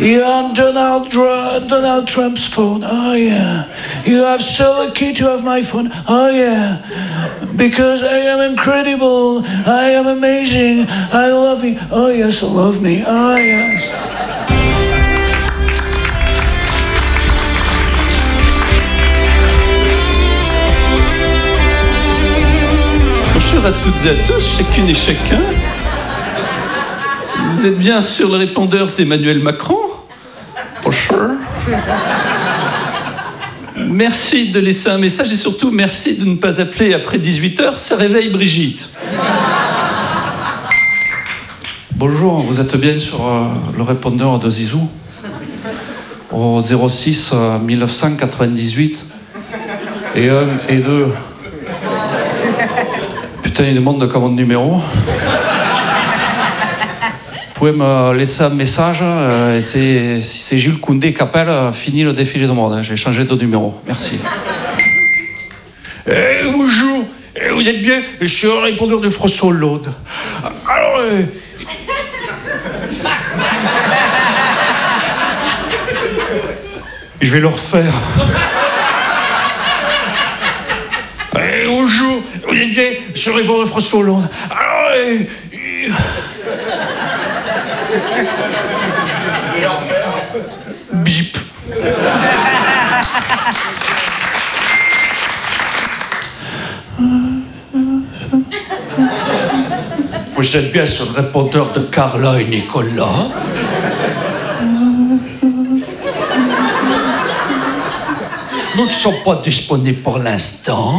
You're on Donald Trump's phone. Oh yeah. You have sole key to have my phone. Oh yeah. Because I am incredible. I am amazing. I love you. Oh yes, love me. Oh yes. Bonjour à toutes et à tous, chacune et chacun. Vous êtes bien sur le répondeur d'Emmanuel Macron? For sure. Merci de laisser un message et surtout merci de ne pas appeler après 18h, ça réveille Brigitte. Bonjour, vous êtes bien sur le répondeur de Zizou au 06 1998 et 1 et 2. Putain, il demande comment de numéro. Vous pouvez me laisser un message, si c'est Jules Koundé qui appelle, fini le défilé de mode, hein, j'ai changé de numéro, merci. Bonjour, vous êtes bien sur le répondeur de François Hollande. Alors, je vais le refaire. Bonjour, vous êtes bien sur le répondeur de François Hollande. Alors, bip. Vous êtes bien sur le répondeur de Carla et Nicolas. Nous ne sommes pas disponibles pour l'instant.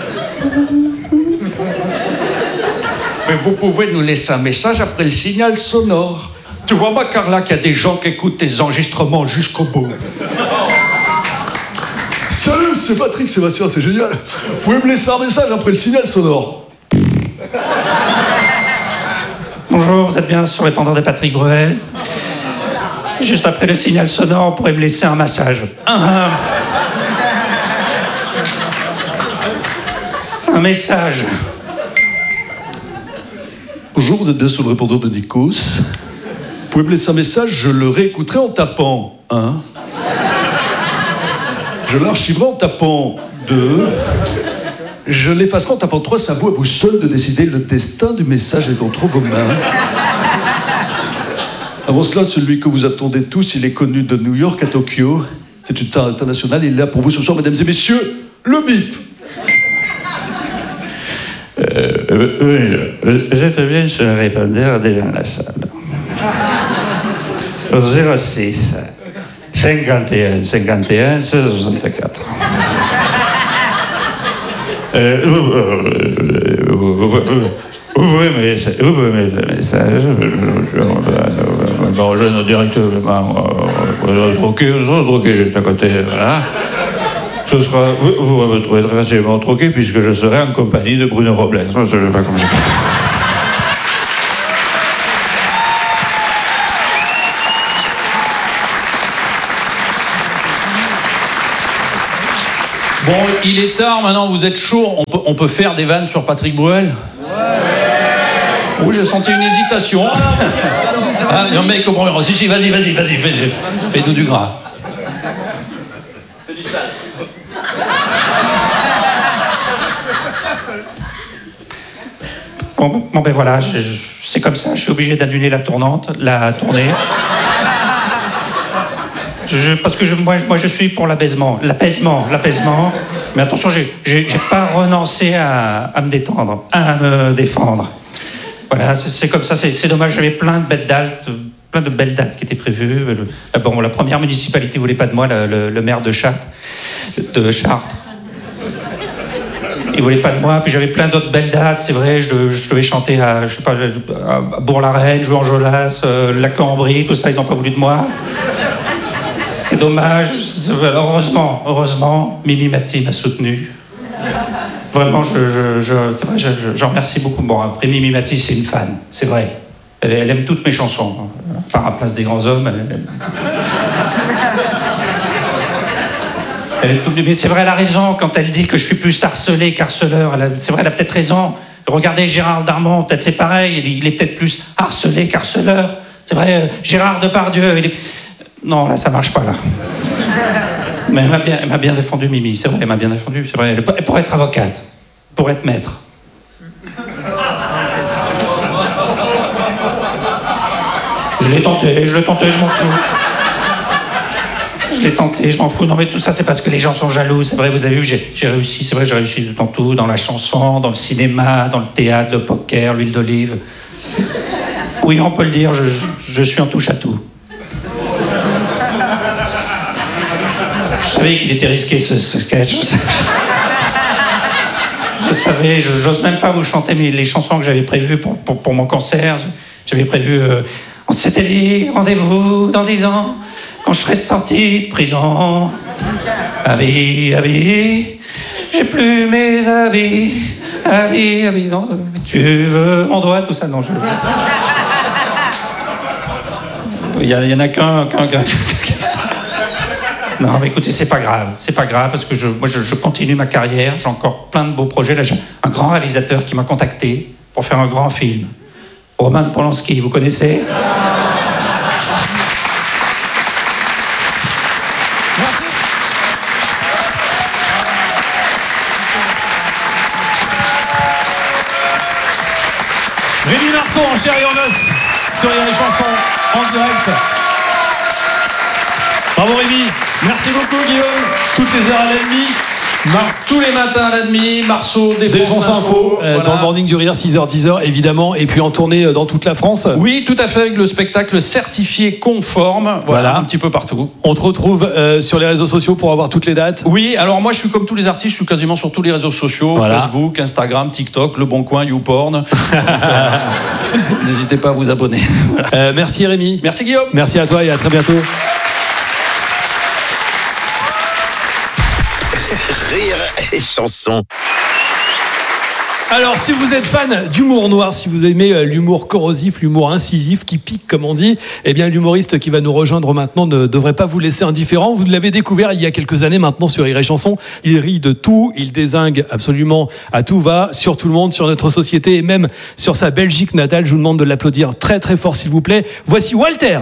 Mais vous pouvez nous laisser un message après le signal sonore. Tu vois pas, Carla, qu'il y a des gens qui écoutent tes enregistrements jusqu'au bout. Salut, c'est Patrick Sébastien, c'est génial. Vous pouvez me laisser un message après le signal sonore. Bonjour, vous êtes bien sur le répondeur de Patrick Bruel. Juste après le signal sonore, vous pourrez me laisser un massage. Un message. Bonjour, vous êtes bien sur le répondeur de Nikos. Vous pouvez me laisser un message, je le réécouterai en tapant 1. Je l'archiverai en tapant 2. Je l'effacerai en tapant 3. C'est à vous seul de décider. Le destin du message est entre vos mains. Avant cela, celui que vous attendez tous, il est connu de New York à Tokyo. C'est une star internationale. Il est là pour vous ce soir, mesdames et messieurs, le bip. J'étais bien sur le répondeur des gens de la salle. 06 51 51 64. Vous pouvez me laisser un message. Bon, je ne directement troquer juste à côté. Voilà. Ce sera, vous me trouvez très facilement troqué puisque je serai en compagnie de Bruno Robles. Je ne sais pas comment. Bon, il est tard, maintenant vous êtes chaud, on peut faire des vannes sur Patrick Bruel? Ouais. Oui, j'ai senti une hésitation. Ah, non, mec, si, vas-y, fais-nous du gras. Fais du sale. Bon ben voilà, c'est comme ça, je suis obligé d'annuler la tournée. Parce que moi je suis pour l'apaisement. Mais attention, j'ai pas renoncé à me détendre, à me défendre. Voilà, c'est comme ça, c'est dommage, j'avais plein de belles dates qui étaient prévues. Bon, la première municipalité voulait pas de moi, le maire de Chartres. Il voulait pas de moi, puis j'avais plein d'autres belles dates, c'est vrai, je devais chanter à Bourg-la-Reine, jouer en Jolas, la Cambrie, tout ça, ils n'ont pas voulu de moi. C'est dommage. Heureusement, Mimi Mati m'a soutenu. Vraiment, j'en remercie beaucoup. Bon, après, Mimi Mati, c'est une fan, c'est vrai. Elle aime toutes mes chansons. Par la place des grands hommes, mais c'est vrai, elle a raison quand elle dit que je suis plus harcelé qu'harceleur. C'est vrai, elle a peut-être raison. Regardez Gérard Darmon, peut-être c'est pareil. Il est peut-être plus harcelé qu'harceleur. C'est vrai, Gérard Depardieu, Non, là, ça marche pas, là. Mais elle m'a bien défendu, Mimi. C'est vrai, elle m'a bien défendu. C'est vrai. Elle pourrait être avocate. Pour être maître. Je l'ai tenté, je m'en fous. Je l'ai tenté, je m'en fous. Non, mais tout ça, c'est parce que les gens sont jaloux. C'est vrai, vous avez vu, j'ai réussi. C'est vrai, j'ai réussi dans tout. Dans la chanson, dans le cinéma, dans le théâtre, le poker, l'huile d'olive. Oui, on peut le dire, je suis en touche à tout. Je savais qu'il était risqué, ce sketch. Je savais, j'ose même pas vous chanter les chansons que j'avais prévues pour mon concert. J'avais prévu... on s'était dit, rendez-vous dans 10 ans, quand je serai sorti de prison. Habits, j'ai plus mes habits. Habits, non, tu veux mon doigt, tout ça, non, il y en a qu'un. Non, mais écoutez, c'est pas grave, parce que moi, je continue ma carrière, j'ai encore plein de beaux projets. Là, j'ai un grand réalisateur qui m'a contacté pour faire un grand film. Roman Polanski, vous connaissez ? Merci. Rémi Marceau en chair et en os sur les chansons en direct. Bravo Rémi. Merci beaucoup Guillaume. Toutes les heures à la demi. Tous les matins à la demi, Marceau, Défonce Info. Voilà. Dans le Morning du Rire, 6h, 10h évidemment. Et puis en tournée dans toute la France. Oui, tout à fait, avec le spectacle certifié conforme. Voilà. Un petit peu partout. On te retrouve sur les réseaux sociaux pour avoir toutes les dates. Oui, alors moi je suis comme tous les artistes, je suis quasiment sur tous les réseaux sociaux. Voilà. Facebook, Instagram, TikTok, Le Bon Coin, YouPorn. N'hésitez pas à vous abonner. Voilà. Merci Rémi. Merci Guillaume. Merci à toi et à très bientôt. Rire et chanson. Alors, si vous êtes fan d'humour noir, si vous aimez l'humour corrosif, l'humour incisif, qui pique, comme on dit, eh bien, l'humoriste qui va nous rejoindre maintenant ne devrait pas vous laisser indifférent. Vous l'avez découvert il y a quelques années maintenant sur Rire et Chanson. Il rit de tout, il dézingue absolument à tout va, sur tout le monde, sur notre société et même sur sa Belgique natale. Je vous demande de l'applaudir très très fort, s'il vous plaît. Voici Walter.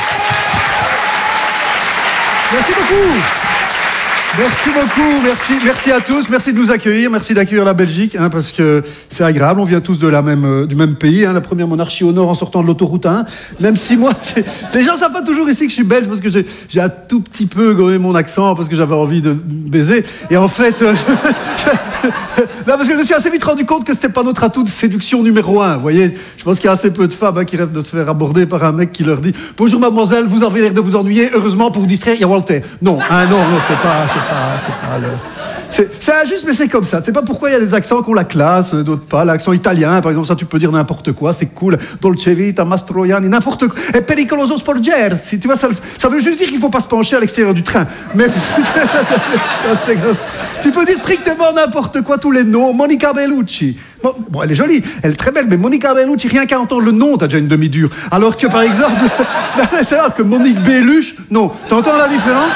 Merci beaucoup. Merci beaucoup, merci à tous, merci de nous accueillir, merci d'accueillir la Belgique, parce que c'est agréable, on vient tous du même pays, la première monarchie au nord en sortant de l'autoroute 1, même si moi, les gens savent pas toujours ici que je suis belge, parce que j'ai un tout petit peu gommé mon accent, parce que j'avais envie de baiser, et en fait, non, parce que je me suis assez vite rendu compte que c'était pas notre atout de séduction numéro 1, vous voyez, je pense qu'il y a assez peu de femmes qui rêvent de se faire aborder par un mec qui leur dit « Bonjour mademoiselle, vous avez l'air de vous ennuyer, heureusement pour vous distraire, il y a Walter. » Non, non, c'est injuste, mais c'est comme ça. Tu sais pas pourquoi il y a des accents qui ont la classe, d'autres pas. L'accent italien, par exemple, ça tu peux dire n'importe quoi, c'est cool. Dolce vita, Mastroianni, n'importe quoi. Et pericoloso sporgersi, tu vois, ça veut juste dire qu'il faut pas se pencher à l'extérieur du train. Mais tu peux dire strictement n'importe quoi, tous les noms. Monica Bellucci. Bon, elle est jolie, elle est très belle, mais Monica Bellucci, rien qu'à entendre le nom, t'as déjà une demi-dure. Alors que, par exemple, c'est rare que Monique Belluche, non. T'entends la différence?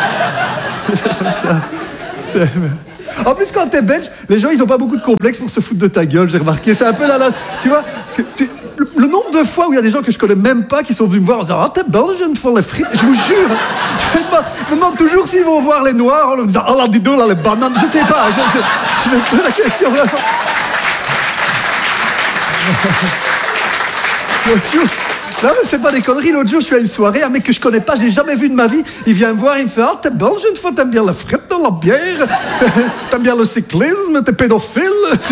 En plus, quand t'es belge, les gens, ils ont pas beaucoup de complexes pour se foutre de ta gueule, j'ai remarqué. C'est un peu tu vois, le nombre de fois où il y a des gens que je connais même pas qui sont venus me voir en disant « Ah, t'es belge, il me faut les frites ». Je vous jure, je me demande toujours s'ils vont voir les Noirs en leur disant « Ah, là, dis donc, là, les bananes ». Je sais pas, je me pose la question, vraiment. Non, mais c'est pas des conneries. L'autre jour, je suis à une soirée, un mec que je connais pas, je l'ai jamais vu de ma vie. Il vient me voir, il me fait « Ah, t'es belge une fois, t'aimes bien la frite dans la bière, t'aimes bien le cyclisme, t'es pédophile ».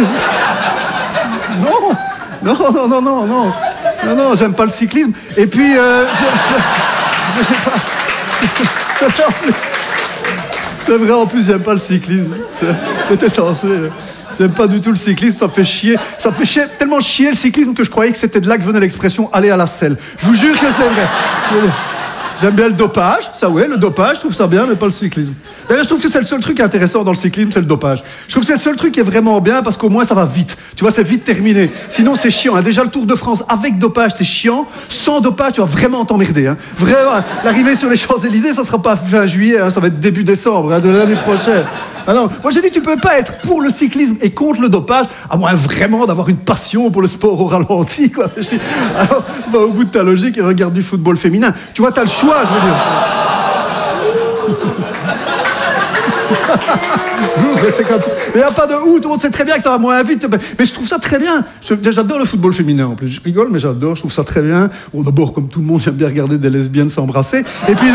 Non, j'aime pas le cyclisme. Et puis, je sais pas. C'est vrai, en plus, j'aime pas le cyclisme. C'était censé... J'aime pas du tout le cyclisme, ça fait chier. Ça fait chier, tellement chier le cyclisme que je croyais que c'était de là que venait l'expression « aller à la selle ». Je vous jure que c'est vrai. J'aime bien le dopage, ça ouais, le dopage, je trouve ça bien, mais pas le cyclisme. D'ailleurs, je trouve que c'est le seul truc intéressant dans le cyclisme, c'est le dopage. Je trouve que c'est le seul truc qui est vraiment bien parce qu'au moins ça va vite. Tu vois, c'est vite terminé. Sinon, c'est chiant. Déjà, le Tour de France avec dopage, c'est chiant. Sans dopage, tu vas vraiment t'emmerder. Vraiment, l'arrivée sur les Champs-Élysées, ça sera pas fin juillet, ça va être début décembre de l'année prochaine. Ah non, moi je dis tu peux pas être pour le cyclisme et contre le dopage, à moins vraiment d'avoir une passion pour le sport au ralenti, quoi. Je dis, alors, va au bout de ta logique et regarde du football féminin. Tu vois, t'as le choix, je veux dire. Mais il n'y a pas de ou, tout le monde sait très bien que ça va moins vite. Mais je trouve ça très bien. J'adore le football féminin en plus. Je rigole, mais j'adore, je trouve ça très bien. Bon, d'abord, comme tout le monde, j'aime bien regarder des lesbiennes s'embrasser. Et puis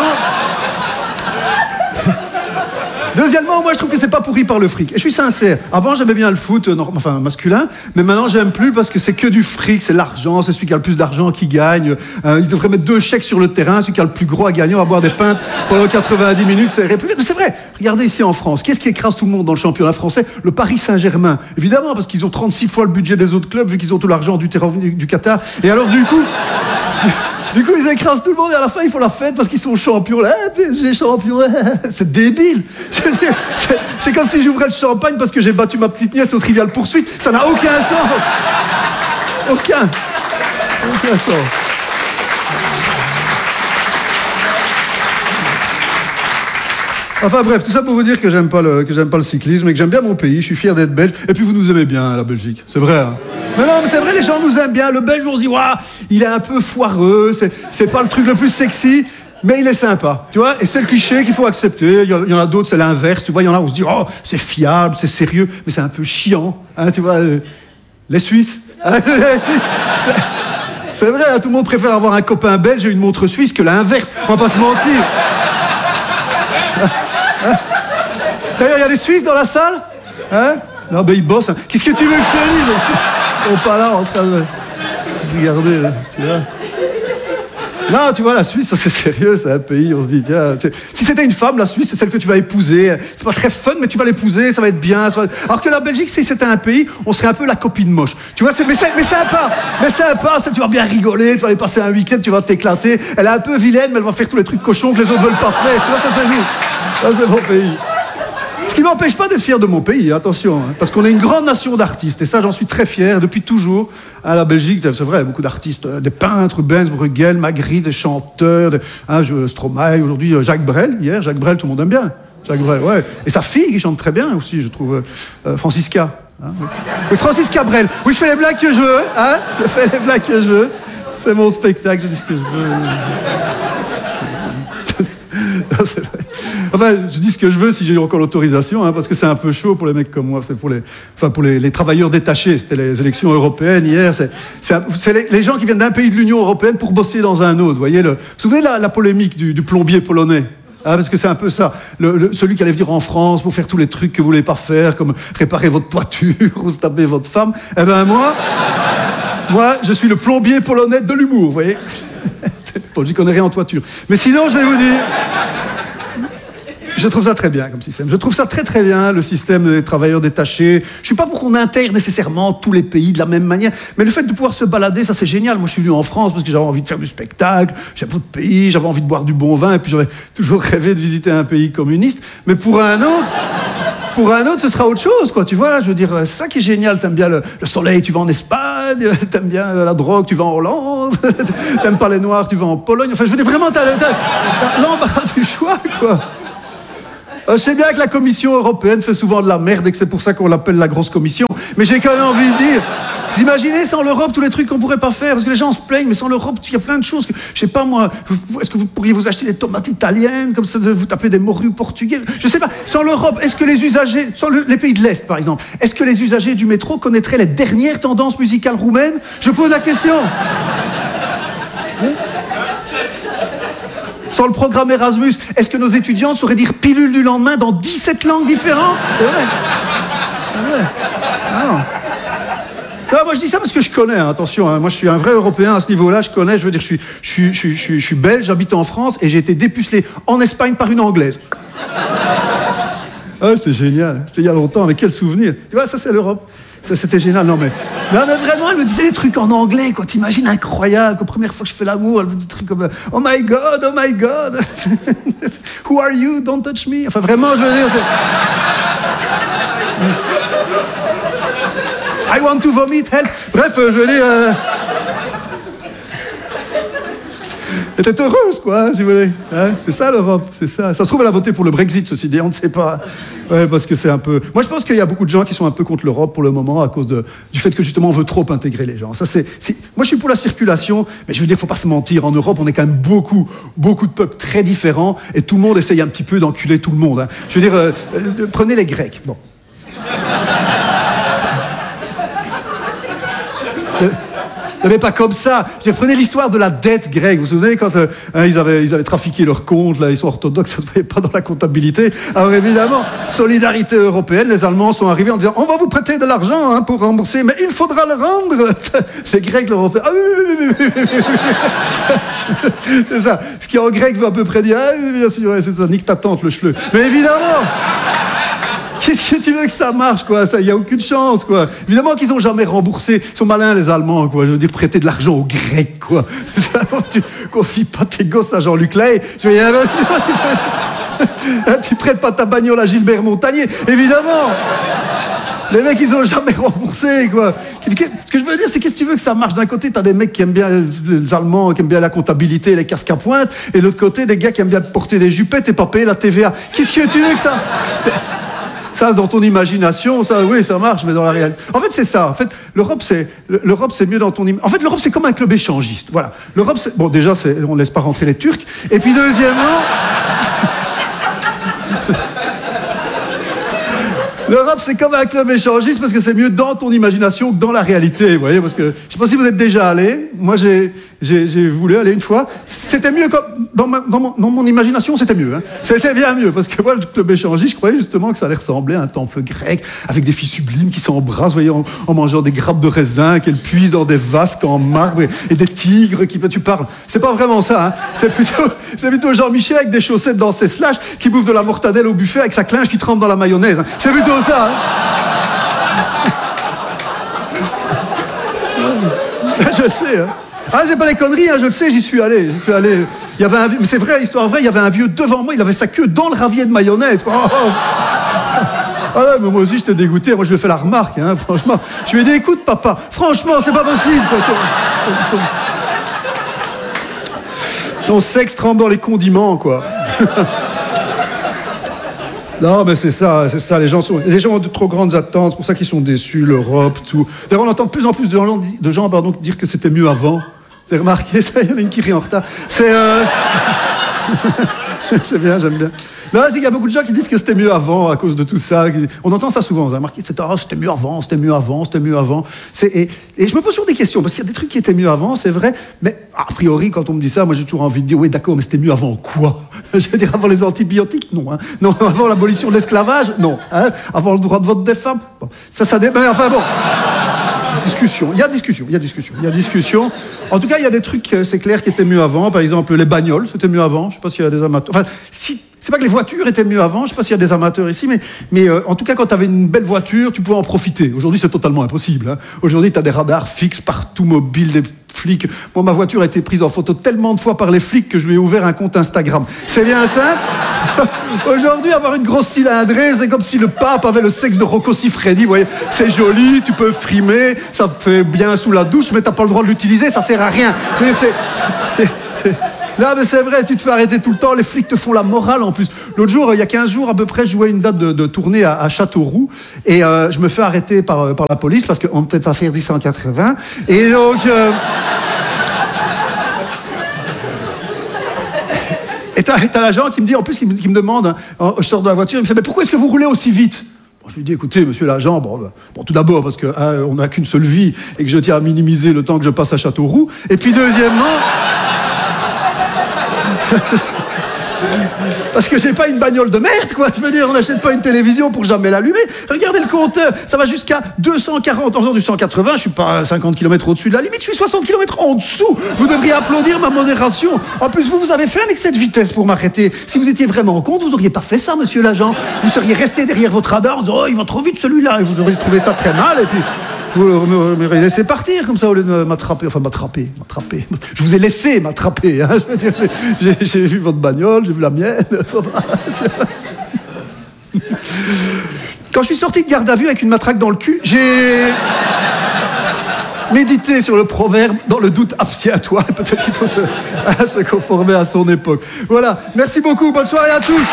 deuxièmement, moi je trouve que c'est pas pourri par le fric. Et je suis sincère. Avant j'aimais bien le foot, masculin, mais maintenant j'aime plus parce que c'est que du fric, c'est l'argent, c'est celui qui a le plus d'argent qui gagne. Il devrait mettre 2 chèques sur le terrain, celui qui a le plus gros à gagner, on va boire des pintes pendant 90 minutes, c'est république. Mais c'est vrai. Regardez ici en France, qu'est-ce qui écrase tout le monde dans le championnat français? Le Paris Saint-Germain. Évidemment, parce qu'ils ont 36 fois le budget des autres clubs, vu qu'ils ont tout l'argent du Qatar. Et alors du coup, ils écrasent tout le monde et à la fin, ils font la fête parce qu'ils sont champions. Là, PSG champion, c'est débile. C'est comme si j'ouvrais le champagne parce que j'ai battu ma petite nièce au Trivial Poursuite. Ça n'a aucun sens. Aucun sens. Enfin bref, tout ça pour vous dire que j'aime pas le cyclisme et que j'aime bien mon pays. Je suis fier d'être belge. Et puis vous nous aimez bien, la Belgique. C'est vrai, hein. Mais non, mais c'est vrai, les gens nous aiment bien. Le Belge, on se dit, waouh, il est un peu foireux, c'est pas le truc le plus sexy, mais il est sympa, tu vois. Et c'est le cliché qu'il faut accepter. Il y en a d'autres, c'est l'inverse, tu vois. Il y en a, on se dit, oh, c'est fiable, c'est sérieux, mais c'est un peu chiant, hein, tu vois. Les Suisses. C'est vrai, hein, tout le monde préfère avoir un copain belge et une montre suisse que l'inverse. On va pas se mentir. D'ailleurs, il y a des Suisses dans la salle, hein? Non, ben ils bossent. Hein. Qu'est-ce que tu veux que je te dise? On n'est pas là en train de regarder, tu vois. Non, tu vois, la Suisse, ça c'est sérieux, c'est un pays, on se dit, tiens, si c'était une femme, la Suisse, c'est celle que tu vas épouser. C'est pas très fun, mais tu vas l'épouser, ça va être bien. Alors que la Belgique, si c'était un pays, on serait un peu la copine moche. Tu vois, mais sympa, tu vas bien rigoler, tu vas aller passer un week-end, tu vas t'éclater. Elle est un peu vilaine, mais elle va faire tous les trucs cochons que les autres veulent pas faire. Tu vois, ça c'est nous. Ça c'est mon pays. Ce qui ne m'empêche pas d'être fier de mon pays, attention, hein, parce qu'on est une grande nation d'artistes, et ça j'en suis très fier depuis toujours. À la Belgique, c'est vrai, beaucoup d'artistes, des peintres, Benz, Bruegel, Magritte, des chanteurs, Stromae, aujourd'hui Jacques Brel, hier, Jacques Brel, tout le monde aime bien. Jacques Brel, ouais. Et sa fille qui chante très bien aussi, je trouve, Francisca. Hein, oui, Francisca Brel. Oui, je fais les blagues que je veux, hein, je fais les blagues que je veux. C'est mon spectacle, je dis ce que je veux. Non, c'est vrai. Enfin, je dis ce que je veux si j'ai encore l'autorisation, hein, parce que c'est un peu chaud pour les mecs comme moi. C'est pour les travailleurs détachés. C'était les élections européennes hier. C'est les gens qui viennent d'un pays de l'Union européenne pour bosser dans un autre. Vous voyez, vous vous souvenez la polémique du plombier polonais? Ah, parce que c'est un peu ça. Celui qui allait venir en France pour faire tous les trucs que vous voulez pas faire, comme réparer votre toiture ou se taper votre femme. Eh ben moi, je suis le plombier polonais de l'humour, vous voyez. Bon, j'y connais rien en toiture. Mais sinon, je vais vous dire... Je trouve ça très bien comme système. Je trouve ça très très bien, le système des travailleurs détachés. Je suis pas pour qu'on intègre nécessairement tous les pays de la même manière, mais le fait de pouvoir se balader, ça c'est génial. Moi je suis venu en France parce que j'avais envie de faire du spectacle, j'avais votre pays, j'avais envie de boire du bon vin, et puis j'avais toujours rêvé de visiter un pays communiste. Mais pour un autre, ce sera autre chose, quoi. Tu vois, je veux dire, c'est ça qui est génial. T'aimes bien le soleil, tu vas en Espagne. T'aimes bien la drogue, tu vas en Hollande. T'aimes pas les Noirs, tu vas en Pologne. Enfin, je veux dire, vraiment, t'as l'embarras du choix, quoi. Je sais bien que la Commission européenne fait souvent de la merde et que c'est pour ça qu'on l'appelle la grosse commission, mais j'ai quand même envie de dire, vous imaginez sans l'Europe tous les trucs qu'on pourrait pas faire, parce que les gens se plaignent, mais sans l'Europe il y a plein de choses que, je sais pas moi, est-ce que vous pourriez vous acheter des tomates italiennes, comme ça vous tapez des morues portugaises, je sais pas, sans l'Europe, est-ce que les usagers, sans les pays de l'Est par exemple, est-ce que les usagers du métro connaîtraient les dernières tendances musicales roumaines? Je pose la question. Sans le programme Erasmus, est-ce que nos étudiants sauraient dire pilule du lendemain dans 17 langues différentes? C'est vrai. C'est vrai. Non, moi je dis ça parce que je connais, hein, attention, hein, moi je suis un vrai Européen à ce niveau-là, je connais, je veux dire, je suis belge, j'habite en France et j'ai été dépucelé en Espagne par une Anglaise. Ah, c'était génial, c'était il y a longtemps, mais quel souvenir. Tu vois, ça c'est l'Europe. Ça, c'était génial, non mais vraiment, elle me disait des trucs en anglais, quoi, t'imagines, incroyable, la première fois que je fais l'amour, elle me dit des trucs comme oh my god, who are you, don't touch me, enfin vraiment, je veux dire, I want to vomit, help, bref, je veux dire... Elle était heureuse, quoi, hein, si vous voulez. Hein, c'est ça l'Europe, c'est ça. Ça se trouve, elle a voté pour le Brexit, ceci dit, on ne sait pas. Ouais, parce que c'est un peu... Moi, je pense qu'il y a beaucoup de gens qui sont un peu contre l'Europe pour le moment à cause du fait que, justement, on veut trop intégrer les gens. Ça, Moi, je suis pour la circulation, mais je veux dire, il ne faut pas se mentir. En Europe, on est quand même beaucoup de peuples très différents et tout le monde essaye un petit peu d'enculer tout le monde. Hein. Je veux dire, prenez les Grecs. Bon. Mais pas comme ça. Je prenais l'histoire de la dette grecque. Vous vous souvenez quand ils avaient trafiqué leurs comptes, là, ils sont orthodoxes, ça ne se voyait pas dans la comptabilité. Alors évidemment, solidarité européenne, les Allemands sont arrivés en disant on va vous prêter de l'argent hein, pour rembourser, mais il faudra le rendre. Les Grecs leur ont fait ah oui. C'est ça. Ce qui en grec veut à peu près dire ah, bien sûr, c'est ça, nique ta tante le chleu. Mais évidemment. Qu'est-ce que tu veux que ça marche, quoi? Il n'y a aucune chance, quoi. Évidemment qu'ils n'ont jamais remboursé. Ils sont malins, les Allemands, quoi. Je veux dire, prêter de l'argent aux Grecs, quoi. Tu confies pas tes gosses à Jean-Luc Lahaye. Tu prêtes pas ta bagnole à Gilbert Montagnier, évidemment. Les mecs, ils n'ont jamais remboursé, quoi. Ce que je veux dire, c'est qu'est-ce que tu veux que ça marche? D'un côté, t'as des mecs qui aiment bien, les Allemands, qui aiment bien la comptabilité, les casques à pointe, et de l'autre côté, des gars qui aiment bien porter des jupettes et pas payer la TVA. Qu'est-ce que tu veux que ça... Ça, dans ton imagination, ça, oui, ça marche, mais dans la réalité... En fait, c'est ça. En fait, l'Europe, c'est mieux dans ton... En fait, l'Europe, c'est comme un club échangiste. Voilà. L'Europe, c'est... Bon, déjà, on ne laisse pas rentrer les Turcs. Et puis, deuxièmement... L'Europe, c'est comme un club échangiste parce que c'est mieux dans ton imagination que dans la réalité, vous voyez, parce que je ne sais pas si vous êtes déjà allé. Moi, j'ai voulu aller une fois. C'était mieux comme dans mon imagination, c'était mieux. Hein. C'était bien mieux parce que moi, le club échangiste, je croyais justement que ça allait ressembler à un temple grec avec des filles sublimes qui s'embrassent, vous voyez, en mangeant des grappes de raisin, qu'elles puisent dans des vasques en marbre et des tigres qui tu parles. C'est pas vraiment ça. Hein. C'est plutôt Jean-Michel avec des chaussettes dans ses slash qui bouffe de la mortadelle au buffet avec sa clinche qui trempe dans la mayonnaise. Hein. C'est plutôt ça, hein. Je le sais, hein. Ah, c'est pas des conneries, hein, je le sais, j'y suis allé. Il y avait mais c'est vrai, histoire vraie, il y avait un vieux devant moi, il avait sa queue dans le ravier de mayonnaise. Oh. Ah ouais, mais moi aussi, j'étais dégoûté. Moi, je lui ai fait la remarque, hein, franchement. Je lui ai dit, écoute, papa, franchement, c'est pas possible. Ton sexe trempe dans les condiments, quoi. Non, mais c'est ça, les gens ont de trop grandes attentes, c'est pour ça qu'ils sont déçus, l'Europe, tout. D'ailleurs, on entend de plus en plus de gens dire que c'était mieux avant. Vous avez remarqué ça? Il y en a une qui rit en retard. C'est bien, j'aime bien. Non, il y a beaucoup de gens qui disent que c'était mieux avant à cause de tout ça. On entend ça souvent. Vous avez remarqué, c'était mieux avant. Et je me pose toujours des questions, parce qu'il y a des trucs qui étaient mieux avant, c'est vrai. Mais a priori, quand on me dit ça, moi j'ai toujours envie de dire, oui, d'accord, mais c'était mieux avant quoi? Je veux dire, avant les antibiotiques? Non. Hein. Non, avant l'abolition de l'esclavage? Non. Hein. Avant le droit de vote des femmes? Bon. Ça dépend. Enfin bon. Il y a discussion. En tout cas, il y a des trucs, c'est clair, qui étaient mieux avant. Par exemple, les bagnoles, c'était mieux avant. Je ne sais pas s'il y a des amateurs. Enfin, c'est pas que les voitures étaient mieux avant. Je ne sais pas s'il y a des amateurs ici, mais en tout cas, quand tu avais une belle voiture, tu pouvais en profiter. Aujourd'hui, c'est totalement impossible. Hein. Aujourd'hui, tu as des radars fixes partout, mobiles, des flics. Moi, ma voiture a été prise en photo tellement de fois par les flics que je lui ai ouvert un compte Instagram. C'est bien ça? Aujourd'hui, avoir une grosse cylindrée, c'est comme si le pape avait le sexe de Rocco Siffredi. Vous voyez, c'est joli, tu peux frimer, ça fait bien sous la douche, mais t'as pas le droit de l'utiliser, ça sert à rien. Je veux dire, non, mais c'est vrai, tu te fais arrêter tout le temps, les flics te font la morale en plus. L'autre jour, il y a 15 jours à peu près, je jouais une date de tournée à Châteauroux et je me fais arrêter par la police parce qu'on ne peut pas faire 180. Et donc... Et t'as l'agent qui me dit, en plus, qui me demande, hein, je sors de la voiture, il me fait, mais pourquoi est-ce que vous roulez aussi vite? Bon, je lui dis, écoutez, monsieur l'agent, bon, tout d'abord, parce qu'on n'a qu'une seule vie et que je tiens à minimiser le temps que je passe à Châteauroux. Et puis, deuxièmement... Parce que j'ai pas une bagnole de merde, quoi. Je veux dire, on n'achète pas une télévision pour jamais l'allumer. Regardez le compteur, ça va jusqu'à 240. En faisant du 180, je suis pas 50 km au-dessus de la limite, je suis 60 km en dessous. Vous devriez applaudir ma modération. En plus, vous avez fait un excès de vitesse pour m'arrêter. Si vous étiez vraiment en compte, vous auriez pas fait ça, monsieur l'agent. Vous seriez resté derrière votre radar en disant, oh, il va trop vite celui-là. Et vous auriez trouvé ça très mal, et puis... Vous me laissez partir comme ça au lieu de m'attraper. Enfin, m'attraper. Je vous ai laissé m'attraper. Hein. J'ai vu votre bagnole, j'ai vu la mienne. Quand je suis sorti de garde à vue avec une matraque dans le cul, méditer sur le proverbe, dans le doute, abstiens-toi. Peut-être qu'il faut se conformer à son époque. Voilà, merci beaucoup, bonne soirée à tous.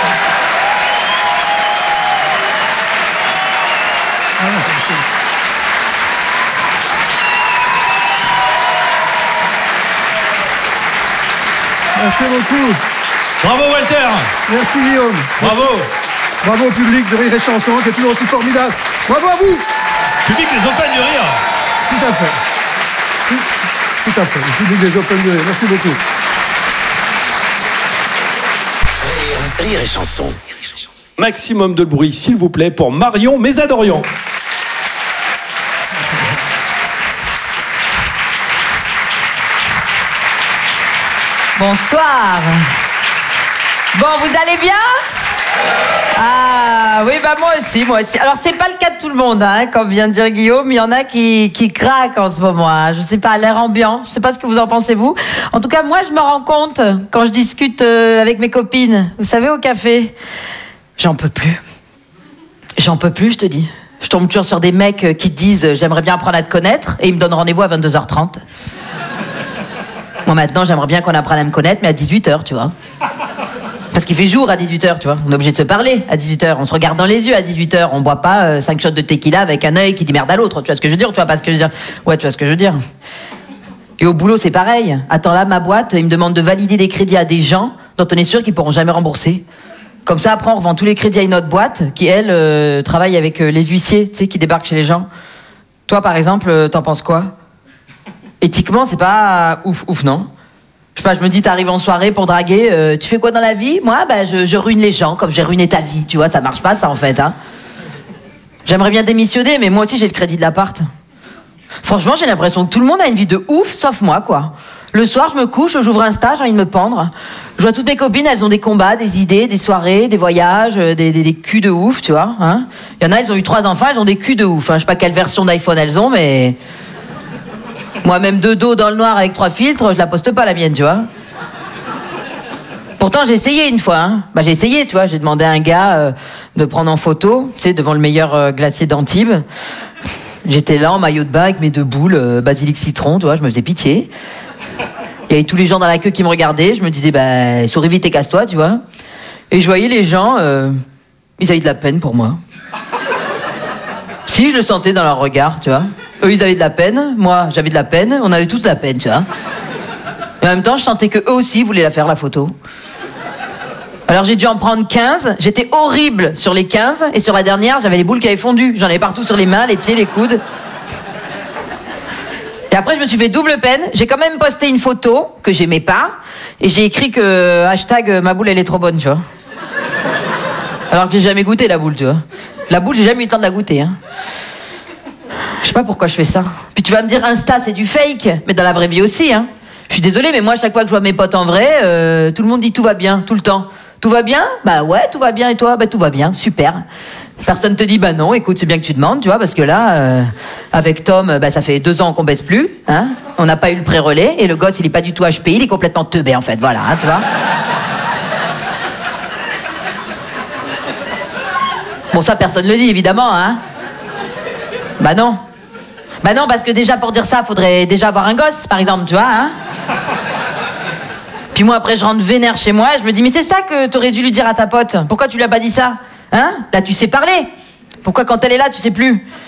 Merci beaucoup. Bravo Walter. Merci Guillaume. Bravo. Bravo au public de Rire et Chanson qui est toujours aussi formidable. Bravo à vous. Public des Open du Rire. Tout à fait. Tout à fait. Le public des Open du Rire. Merci beaucoup. Rire et Chanson. Maximum de bruit, s'il vous plaît, pour Marion Mésadorian. Bonsoir. Bon, vous allez bien? Ah oui, bah moi aussi. Alors c'est pas le cas de tout le monde, hein, comme vient de dire Guillaume. Il y en a qui craquent en ce moment. Hein. Je sais pas, l'air ambiant. Je sais pas ce que vous en pensez vous. En tout cas, moi je me rends compte quand je discute avec mes copines. Vous savez, au café, j'en peux plus. J'en peux plus, je te dis. Je tombe toujours sur des mecs qui te disent j'aimerais bien apprendre à te connaître et ils me donnent rendez-vous à 22h30. Moi maintenant, j'aimerais bien qu'on apprenne à me connaître, mais à 18h, tu vois. Parce qu'il fait jour à 18h, tu vois. On est obligé de se parler à 18h. On se regarde dans les yeux à 18h. On boit pas 5 shots de tequila avec un œil qui dit merde à l'autre. Tu vois ce que je veux dire? Tu vois pas ce que je veux dire? Ouais, tu vois ce que je veux dire. Et au boulot, c'est pareil. Attends, là, ma boîte, ils me demandent de valider des crédits à des gens dont on est sûr qu'ils pourront jamais rembourser. Comme ça, après, on revend tous les crédits à une autre boîte qui, elle, travaille avec les huissiers, tu sais, qui débarquent chez les gens. Toi, par exemple, t'en penses quoi? Éthiquement, c'est pas ouf, non? Je sais pas, je me dis, t'arrives en soirée pour draguer, tu fais quoi dans la vie? Moi, bah, je ruine les gens, comme j'ai ruiné ta vie, tu vois, ça marche pas, ça, en fait, hein. J'aimerais bien démissionner, mais moi aussi, j'ai le crédit de l'appart. Franchement, j'ai l'impression que tout le monde a une vie de ouf, sauf moi, quoi. Le soir, je me couche, j'ouvre Insta, j'ai envie de me pendre. Je vois toutes mes copines, elles ont des combats, des idées, des soirées, des voyages, des culs de ouf, tu vois, hein. Il y en a, elles ont eu 3 enfants, elles ont des culs de ouf, hein. Je sais pas quelle version d'iPhone elles ont, mais... Moi-même de dos dans le noir avec 3 filtres, je la poste pas la mienne, tu vois. Pourtant, j'ai essayé une fois, hein. Bah, j'ai essayé, tu vois. J'ai demandé à un gars de prendre en photo, tu sais, devant le meilleur glacier d'Antibes. J'étais là en maillot de bain avec mes 2 boules, basilic citron, tu vois, je me faisais pitié. Il y avait tous les gens dans la queue qui me regardaient, je me disais, bah, souris vite et casse-toi, tu vois. Et je voyais les gens, ils avaient de la peine pour moi. Si, je le sentais dans leur regard, tu vois. Eux, ils avaient de la peine, moi, j'avais de la peine, on avait tous de la peine, tu vois. Et en même temps, je sentais qu'eux aussi voulaient la faire, la photo. Alors j'ai dû en prendre 15, j'étais horrible sur les 15, et sur la dernière, j'avais les boules qui avaient fondu. J'en avais partout sur les mains, les pieds, les coudes. Et après, je me suis fait double peine, j'ai quand même posté une photo que j'aimais pas, et j'ai écrit que hashtag ma boule, elle est trop bonne, tu vois. Alors que j'ai jamais goûté la boule, tu vois. La boule, j'ai jamais eu le temps de la goûter, hein. Je sais pas pourquoi je fais ça. Puis tu vas me dire, Insta, c'est du fake. Mais dans la vraie vie aussi, hein. Je suis désolée, mais moi, chaque fois que je vois mes potes en vrai, tout le monde dit tout va bien, tout le temps. Tout va bien? Bah ouais, tout va bien. Et toi? Bah tout va bien, super. Personne te dit, bah non, écoute, c'est bien que tu demandes, tu vois, parce que là, avec Tom, bah ça fait 2 ans qu'on baisse plus, hein. On n'a pas eu le pré-relais, et le gosse, il est pas du tout HPI, il est complètement teubé, en fait, voilà, hein, tu vois. Bon, ça, personne le dit, évidemment, hein. Bah non. Bah non, parce que déjà, pour dire ça, faudrait déjà avoir un gosse, par exemple, tu vois, hein. Puis moi, après, je rentre vénère chez moi, et je me dis, mais c'est ça que t'aurais dû lui dire à ta pote. Pourquoi tu lui as pas dit ça? Hein? Là, tu sais parler. Pourquoi, quand elle est là, tu sais plus?